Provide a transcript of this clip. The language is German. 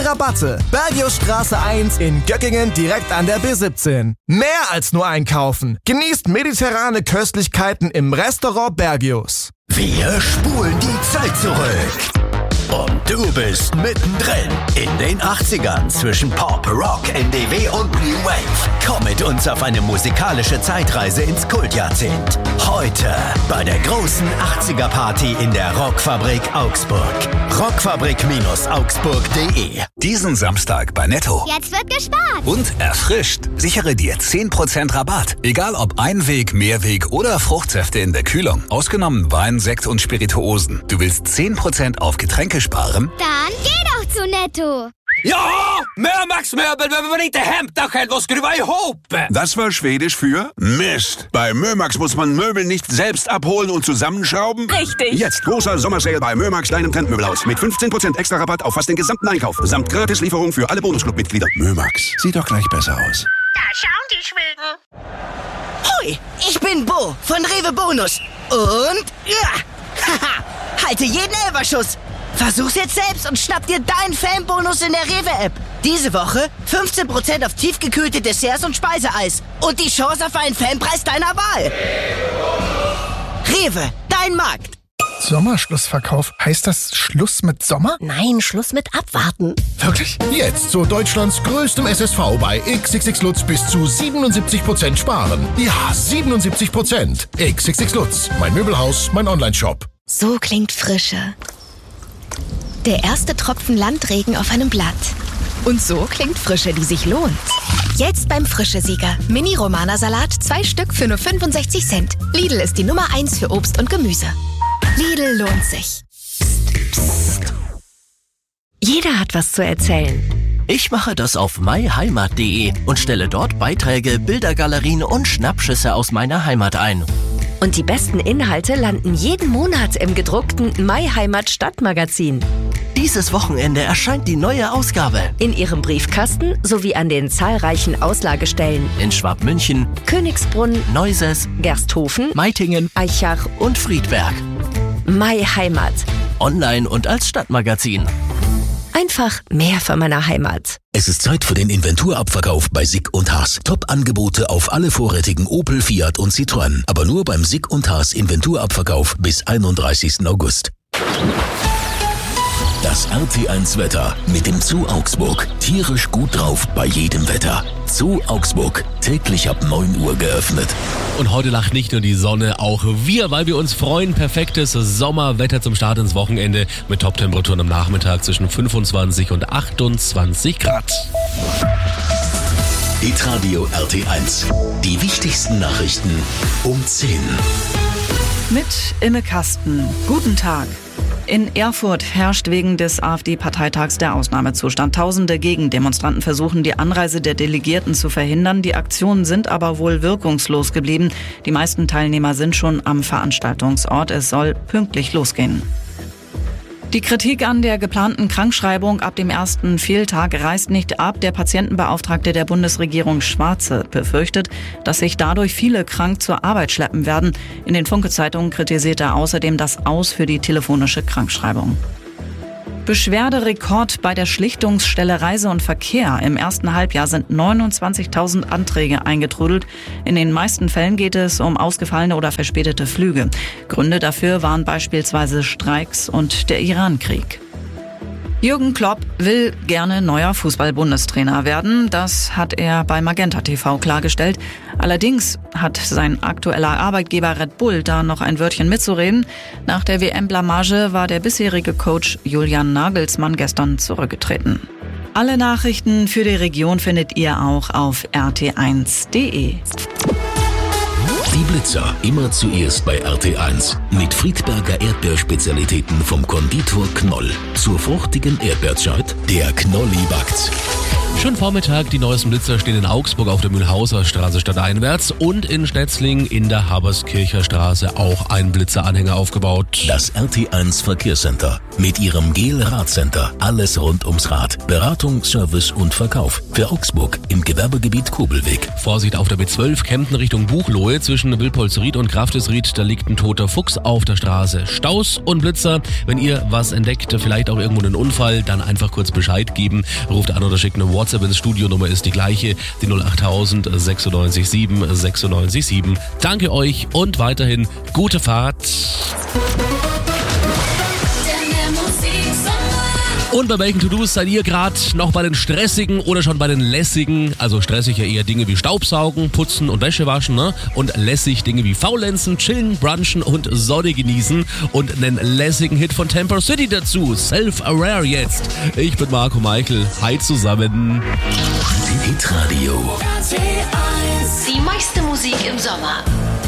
Rabatte. Bergiusstraße 1 in Göckingen direkt an der B17. Mehr als nur einkaufen. Genießt mediterrane Köstlichkeiten im Restaurant Bergius. Wir spulen die Zeit zurück. Und du bist mittendrin in den 80ern zwischen Pop, Rock, NDW und New Wave. Komm mit uns auf eine musikalische Zeitreise ins Kultjahrzehnt. Heute bei der großen 80er-Party in der Rockfabrik Augsburg. Rockfabrik-augsburg.de. Diesen Samstag bei Netto. Jetzt wird gespart. Und erfrischt. Sichere dir 10% Rabatt. Egal ob Einweg, Mehrweg oder Fruchtsäfte in der Kühlung. Ausgenommen Wein, Sekt und Spirituosen. Du willst 10% auf Getränke sparen? Dann geh doch zu Netto. Ja, Mömax Möbel behöver man inte hämta själv och skruva ihop. Das war Schwedisch für Mist. Bei Mömax muss man Möbel nicht selbst abholen und zusammenschrauben. Richtig. Jetzt großer Sommersale bei Mömax, deinem Trendmöbelhaus. Mit 15% extra Rabatt auf fast den gesamten Einkauf. Samt Gratislieferung für alle Bonusclub-Mitglieder. Mömax, sieht doch gleich besser aus. Da schauen die Schweden. Hoi, ich bin Bo von Rewe Bonus. Und ja, haha, halte jeden Elferschuss. Versuch's jetzt selbst und schnapp dir deinen Fanbonus in der Rewe-App. Diese Woche 15% auf tiefgekühlte Desserts und Speiseeis. Und die Chance auf einen Fanpreis deiner Wahl. Rewe, dein Markt. Sommerschlussverkauf. Heißt das Schluss mit Sommer? Nein, Schluss mit Abwarten. Wirklich? Jetzt zu Deutschlands größtem SSV bei XXX Lutz bis zu 77% sparen. Ja, 77%. XXX Lutz. Mein Möbelhaus, mein Onlineshop. So klingt Frische. Der erste Tropfen Landregen auf einem Blatt. Und so klingt Frische, die sich lohnt. Jetzt beim Frische-Sieger. Mini-Romana-Salat, 2 Stück für nur 65 Cent. Lidl ist die Nummer 1 für Obst und Gemüse. Lidl lohnt sich. Psst, psst. Jeder hat was zu erzählen. Ich mache das auf myheimat.de und stelle dort Beiträge, Bildergalerien und Schnappschüsse aus meiner Heimat ein. Und die besten Inhalte landen jeden Monat im gedruckten MyHeimat Stadtmagazin. Dieses Wochenende erscheint die neue Ausgabe. In Ihrem Briefkasten sowie an den zahlreichen Auslagestellen. In Schwabmünchen, Königsbrunn, Neuses, Gersthofen, Meitingen, Eichach und Friedberg. MyHeimat. Online und als Stadtmagazin. Einfach mehr für meine Heimat. Es ist Zeit für den Inventurabverkauf bei Sick & Haas. Top-Angebote auf alle vorrätigen Opel, Fiat und Citroën. Aber nur beim Sick & Haas Inventurabverkauf bis 31. August. Das RT1-Wetter mit dem Zoo Augsburg. Tierisch gut drauf bei jedem Wetter. Zoo Augsburg. Täglich ab 9 Uhr geöffnet. Und heute lacht nicht nur die Sonne, auch wir, weil wir uns freuen. Perfektes Sommerwetter zum Start ins Wochenende mit Top-Temperaturen am Nachmittag zwischen 25 und 28 Grad. Hitradio RT1. Die wichtigsten Nachrichten um 10. Mit Imme Kasten. Guten Tag. In Erfurt herrscht wegen des AfD-Parteitags der Ausnahmezustand. Tausende Gegendemonstranten versuchen, die Anreise der Delegierten zu verhindern. Die Aktionen sind aber wohl wirkungslos geblieben. Die meisten Teilnehmer sind schon am Veranstaltungsort. Es soll pünktlich losgehen. Die Kritik an der geplanten Krankschreibung ab dem ersten Fehltag reißt nicht ab. Der Patientenbeauftragte der Bundesregierung Schwarze befürchtet, dass sich dadurch viele krank zur Arbeit schleppen werden. In den Funke-Zeitungen kritisiert er außerdem das Aus für die telefonische Krankschreibung. Beschwerderekord bei der Schlichtungsstelle Reise und Verkehr. Im ersten Halbjahr sind 29.000 Anträge eingetrudelt. In den meisten Fällen geht es um ausgefallene oder verspätete Flüge. Gründe dafür waren beispielsweise Streiks und der Irankrieg. Jürgen Klopp will gerne neuer Fußball-Bundestrainer werden. Das hat er bei Magenta TV klargestellt. Allerdings hat sein aktueller Arbeitgeber Red Bull da noch ein Wörtchen mitzureden. Nach der WM-Blamage war der bisherige Coach Julian Nagelsmann gestern zurückgetreten. Alle Nachrichten für die Region findet ihr auch auf rt1.de. Die Blitzer immer zuerst bei RT1 mit Friedberger Erdbeerspezialitäten vom Konditor Knoll. Zur fruchtigen Erdbeerzeit, der Knolli backt's. Schönen Vormittag, die neuesten Blitzer stehen in Augsburg auf der Mühlhauser Straße stadteinwärts und in Schnetzling in der Haberskircher Straße auch ein Blitzeranhänger aufgebaut. Das RT1 Verkehrscenter mit ihrem GEL-Radcenter. Alles rund ums Rad. Beratung, Service und Verkauf. Für Augsburg im Gewerbegebiet Kobelweg. Vorsicht auf der B12 Kempten Richtung Buchloe zwischen Wilpolsried und Kraftesried. Da liegt ein toter Fuchs auf der Straße. Staus und Blitzer. Wenn ihr was entdeckt, vielleicht auch irgendwo einen Unfall, dann einfach kurz Bescheid geben. Ruft an oder schickt eine WhatsApp ins Studio. Nummer ist die gleiche, die 08000 96 7 96 7. Danke euch und weiterhin gute Fahrt. Und bei welchen To-Dos seid ihr gerade? Noch bei den stressigen oder schon bei den lässigen? Also stressig ja eher Dinge wie Staubsaugen, Putzen und Wäsche waschen, ne? Und lässig Dinge wie Faulenzen, Chillen, Brunchen und Sonne genießen. Und einen lässigen Hit von Temper City dazu. Self-Aware jetzt. Ich bin Marco Meichel. Hi zusammen. Hitradio. Die meiste Musik im Sommer.